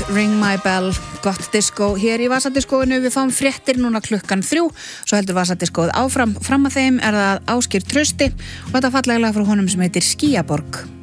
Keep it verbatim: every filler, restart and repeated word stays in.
Ring My Bell, gott disco hér í Vasadiskóinu. Við fáum fréttir núna klukkan þrjú, svo heldur Vasadiskóið áfram. Fram að þeim er það Ásgeir Trausti og þetta fallega lag frá honum sem heitir Skýjaborg.